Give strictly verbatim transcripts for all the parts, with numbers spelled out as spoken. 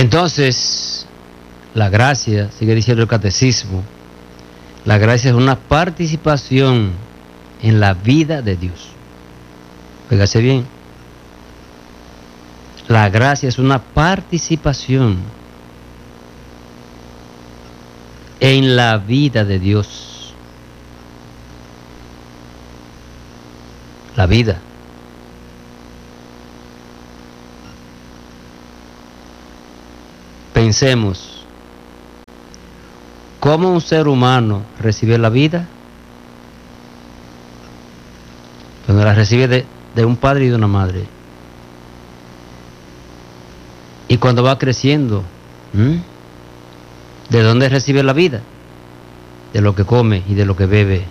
Entonces, la gracia, sigue diciendo el catecismo, la gracia es una participación en la vida de Dios. Fíjese bien. La gracia es una participación en la vida de Dios. La vida. Pensemos, ¿cómo un ser humano recibe la vida? Cuando la recibe de, de un padre y de una madre. Y cuando va creciendo, ¿hmm? ¿de dónde recibe la vida? De lo que come y de lo que bebe.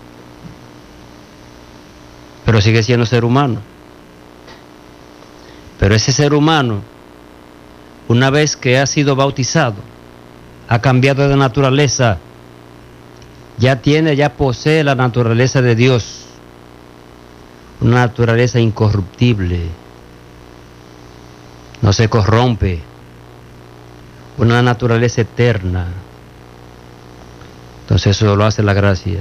Pero sigue siendo ser humano. Pero ese ser humano, una vez que ha sido bautizado, ha cambiado de naturaleza, ya tiene, ya posee la naturaleza de Dios, una naturaleza incorruptible, no se corrompe, una naturaleza eterna. Entonces eso lo hace la gracia.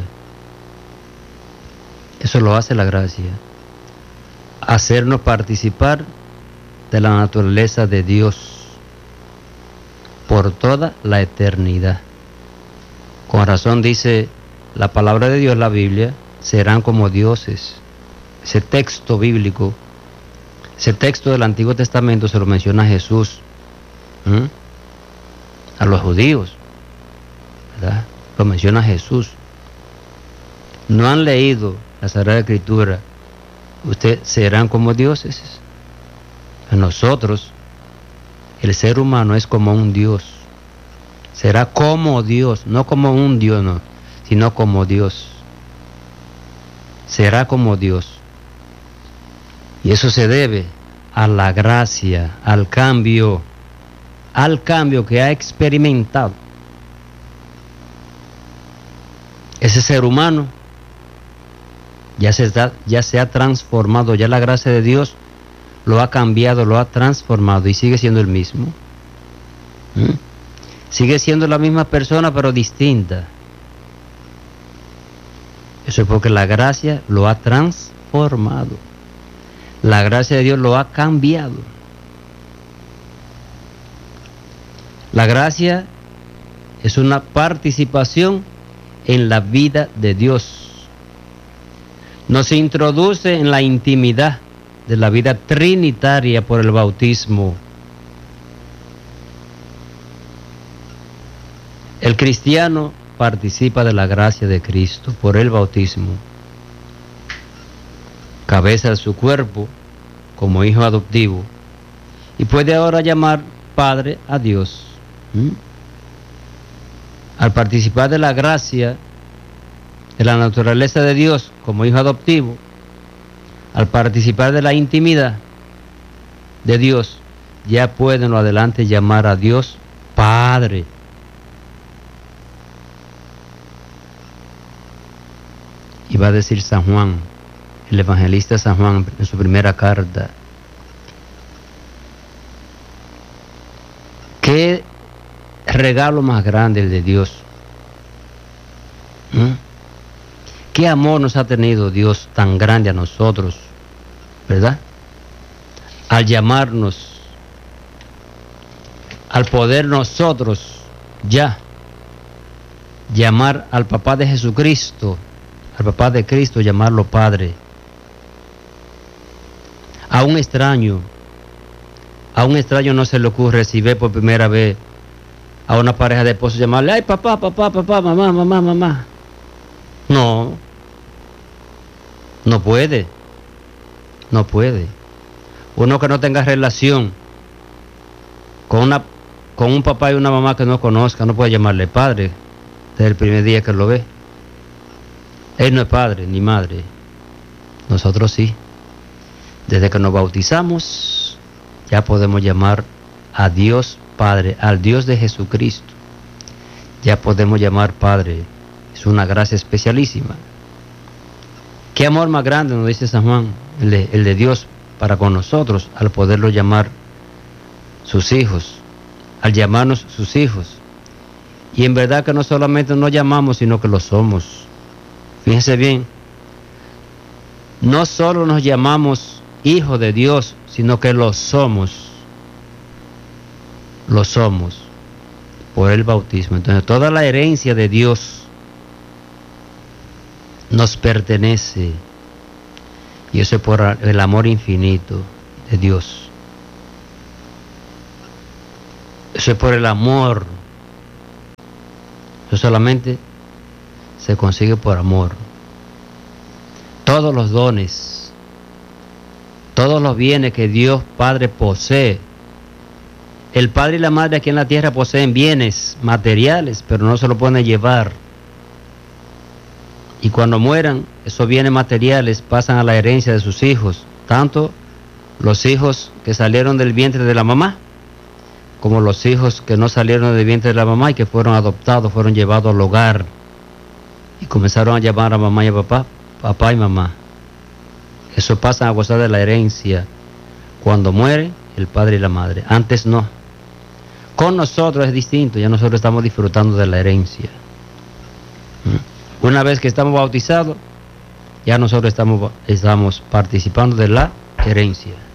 Eso lo hace la gracia. Hacernos participar de la naturaleza de Dios por toda la eternidad. Con razón dice la palabra de Dios, la Biblia, serán como dioses. Ese texto bíblico, ese texto del Antiguo Testamento se lo menciona Jesús, ¿Mm? a los judíos, ¿verdad? Lo menciona Jesús. No han leído la Sagrada Escritura. Ustedes serán como dioses. A nosotros, el ser humano es como un Dios. Será como Dios, no como un Dios, no, sino como Dios. Será como Dios. Y eso se debe a la gracia, al cambio, al cambio que ha experimentado ese ser humano. Ya se, está, ya se ha transformado, ya la gracia de Dios lo ha cambiado, lo ha transformado y sigue siendo el mismo. ¿Mm? Sigue siendo la misma persona pero distinta. Eso es porque la gracia lo ha transformado. La gracia de Dios lo ha cambiado. La gracia es una participación en la vida de Dios. Nos introduce en la intimidad de la vida trinitaria por el bautismo. El cristiano participa de la gracia de Cristo por el bautismo. Cabeza de su cuerpo como hijo adoptivo y puede ahora llamar Padre a Dios. ¿Mm? Al participar de la gracia de la naturaleza de Dios como hijo adoptivo, al participar de la intimidad de Dios, ya puede en lo adelante llamar a Dios Padre. Y va a decir San Juan, el evangelista San Juan, en su primera carta, qué regalo más grande el de Dios. ¿Mm? Qué amor nos ha tenido Dios tan grande a nosotros, ¿verdad? Al llamarnos, al poder nosotros ya llamar al papá de Jesucristo, al papá de Cristo, llamarlo Padre. A un extraño, a un extraño no se le ocurre, si ve por primera vez a una pareja de esposos, llamarle, ay, papá, papá, papá, mamá, mamá, mamá. No, no puede, no puede. Uno que no tenga relación con una, con un papá y una mamá que no conozca, no puede llamarle padre desde el primer día que lo ve. Él no es padre ni madre, nosotros sí. Desde que nos bautizamos, ya podemos llamar a Dios Padre, al Dios de Jesucristo. Ya podemos llamar Padre. Es una gracia especialísima. Qué amor más grande, nos dice San Juan, el de, el de Dios para con nosotros, al poderlo llamar sus hijos, al llamarnos sus hijos. Y en verdad que no solamente nos llamamos, sino que lo somos. Fíjense bien, no solo nos llamamos hijos de Dios, sino que lo somos. Lo somos por el bautismo. Entonces toda la herencia de Dios nos pertenece. Y eso es por el amor infinito de Dios. Eso es por el amor. Eso solamente se consigue por amor. Todos los dones, todos los bienes que Dios Padre posee. El Padre y la Madre aquí en la tierra poseen bienes materiales, pero no se lo pueden llevar. Y cuando mueran, esos bienes materiales pasan a la herencia de sus hijos, tanto los hijos que salieron del vientre de la mamá, como los hijos que no salieron del vientre de la mamá y que fueron adoptados, fueron llevados al hogar y comenzaron a llamar a mamá y a papá, papá y mamá. Eso pasa a gozar de la herencia cuando muere el padre y la madre. Antes no. Con nosotros es distinto, ya nosotros estamos disfrutando de la herencia. Una vez que estamos bautizados, ya nosotros estamos, estamos participando de la herencia.